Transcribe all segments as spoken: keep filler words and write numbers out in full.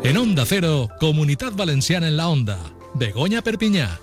En Onda Cero, Comunitat Valenciana en la Onda. Begoña Perpiñá.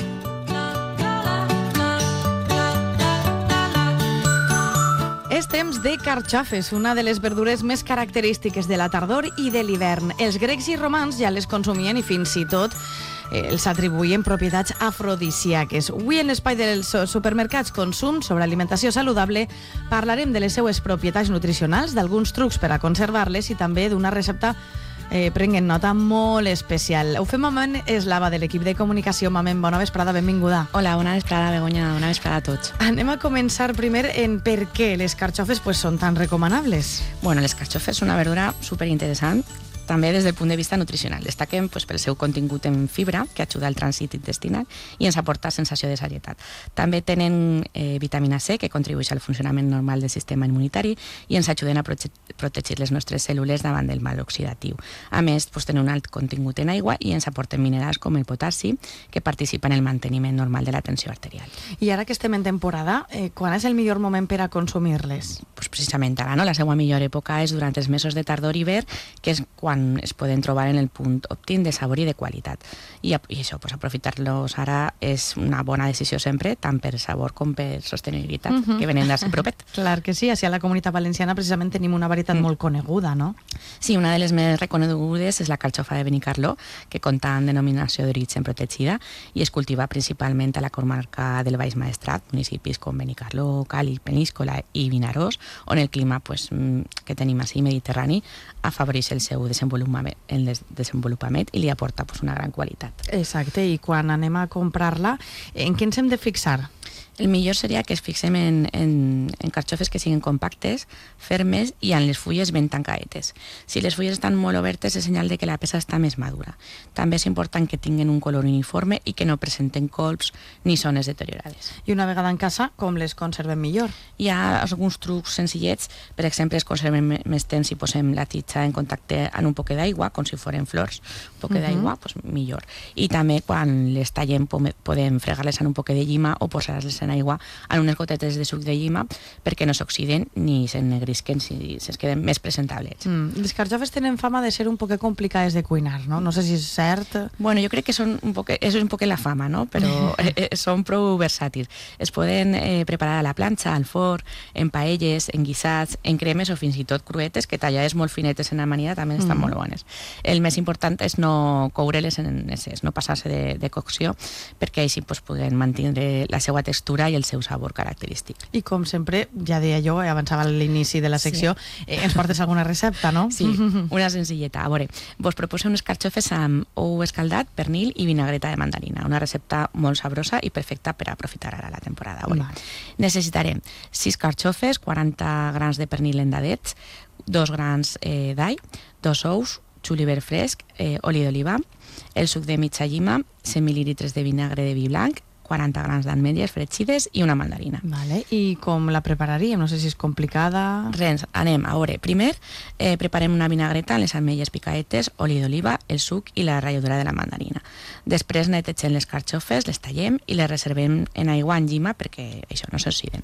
És temps de carxofes, una de les verdures més característiques de la tardor i de l'hivern. Els grecs i romans ja les consumien i fins i tot eh, els atribuïen propietats afrodisíaques. Avui en l'espai dels supermercats Consum sobre alimentació saludable parlarem de les seues propietats nutricionals, d'alguns trucs per a conservar-les i també d'una recepta Eh, prenguen nota molt especial. Ho fem amb en Eslava, de l'equip de comunicació. Mamen, bona vesprada, benvinguda. Hola, bona vesprada, Begoña, bona vesprada a tots. Anem a començar primer en per què les carxofes pues, són tan recomanables. Bueno, les carxofes són una verdura superinteressant, també des del punt de vista nutricional. Destaquem pues, pel seu contingut en fibra, que ajuda al trànsit intestinal i ens aporta sensació de sarietat. També tenen eh, vitamina C, que contribueix al funcionament normal del sistema immunitari i ens ajuden a prote protegir les nostres cèl·lules davant del mal oxidatiu. A més, pues, tenen un alt contingut en aigua i ens aporten minerals com el potassi, que participa en el manteniment normal de la tensió arterial. I ara que estem en temporada, eh, quan és el millor moment per a consumir-les? Pues precisament ara, no? La seva millor època és durant els mesos de tardor i hivern, que és quan es poden trobar en el punt òptim de sabor i de qualitat. I, i això, pues, aprofitar-los ara és una bona decisió sempre, tant per sabor com per sostenibilitat, uh -huh. que venen de ser propet. Clar que sí, així a la Comunitat Valenciana precisament tenim una varietat mm. molt coneguda, no? Sí, una de les més reconegudes és la carxofa de Benicarló, que compta amb denominació d'origen protegida i es cultiva principalment a la comarca del Baix Maestrat, municipis com Benicarló, Càlig, Peníscola i Vinaròs, on el clima pues, que tenim així, mediterrani, afavoreix el seu desenvolupament, el desenvolupament i li aporta pues, una gran qualitat. Exacte, i quan anem a comprar-la, en què ens hem de fixar? El millor seria que es fixem en, en, en carxofes que siguin compactes, fermes i amb les fulles ben tancadetes. Si les fulles estan molt obertes és senyal de que la peça està més madura. També és important que tinguin un color uniforme i que no presenten colps ni zones deteriorades. I una vegada en casa, com les conservem millor? Hi ha alguns trucs senzillets, per exemple, es conserven més temps si posem la titxa en contacte amb un poc d'aigua, com si foren flors, un poc uh -huh. d'aigua, pues millor. I també quan les tallem podem fregar-les en un poc de llima o posar-les en aigua en unes gotetes de suc de llima perquè no s'oxiden ni s'ennegrisquen si es queden més presentables. Mm. Les carxofes tenen fama de ser un poc complicades de cuinar, no? No sé si és cert. Bueno, jo crec que són un poc, és un poc la fama, no? Però eh, són prou versàtils. Es poden eh, preparar a la planxa, al forn, en paelles, en guisats, en cremes o fins i tot cruetes, que tallades molt finetes en amanida també estan mm. molt bones. El més important és no coure-les en excés, no passar-se de, de cocció, perquè així pues, poden mantenir la seva textura i el seu sabor característic. I com sempre, ja deia jo, avançava a l'inici de la secció, sí. eh, ens portes alguna recepta, no? Sí, una senzilleta. A veure, vos proposo unes carxofes amb ou escaldat, pernil i vinagreta de mandarina. Una recepta molt sabrosa i perfecta per aprofitar ara la temporada. A veure, vale. Necessitarem sis carxofes, quaranta grams de pernil endadets, dos grans eh, d'all, dos ous, julivert fresc, eh, oli d'oliva, el suc de mitja llima, cent mil·lilitres de vinagre de vi blanc, quaranta grams d'ametlles fregides i una mandarina. Vale. I com la prepararíem? No sé si és complicada. Res, anem. A veure, primer eh, preparem una vinagreta amb les ametlles picadetes, oli d'oliva, el suc i la ratlladura de la mandarina. Després netegem les carxofes, les tallem i les reservem en aigua en llima perquè això no s'oxiden.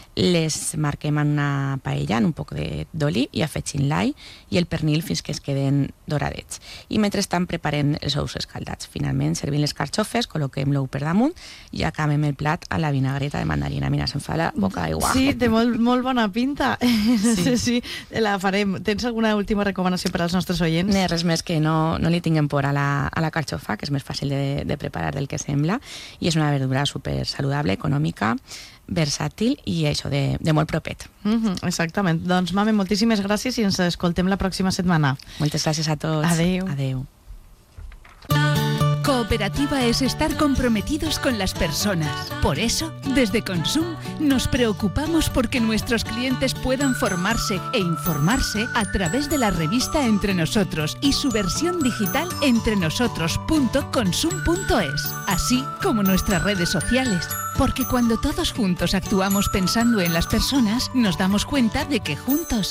Les marquem en una paella amb un poc d'oli i afegim l'all i el pernil fins que es queden doradets. I mentrestant preparem els ous escaldats. Finalment servim les carxofes, col·loquem l'ou per damunt i acabem el plat a la vinagreta de mandarina. Mira, se'm fa la boca d'aigua. Sí, té molt, molt bona pinta. No sí. sé si la farem. Tens alguna última recomanació per als nostres oients? No, res més que no, no li tinguem por a la, a la carxofa, que és més fàcil de, de preparar del que sembla, i és una verdura super saludable, econòmica, versàtil i això de, de molt propet. Mm-hmm, exactament. Doncs, Mame, moltíssimes gràcies i ens escoltem la pròxima setmana. Moltes gràcies a tots. Adeu. Adeu. Cooperativa es estar comprometidos con las personas. Por eso, desde Consum, nos preocupamos porque nuestros clientes puedan formarse e informarse a través de la revista Entre Nosotros y su versión digital entrenosotros punto consum punto es, así como nuestras redes sociales. Porque cuando todos juntos actuamos pensando en las personas, nos damos cuenta de que juntos